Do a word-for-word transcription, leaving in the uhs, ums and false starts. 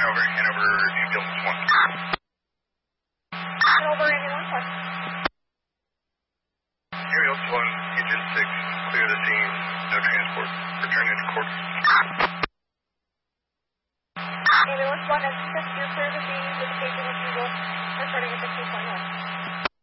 Hanover, Hanover, ambulance one. Hanover, ambulance one. Ambulance one, agent six, clear the scene, no transport. Return into court. Ambulance one, agent six, you're clear the scene with the patient refusal. Returning at fifteen twenty-one.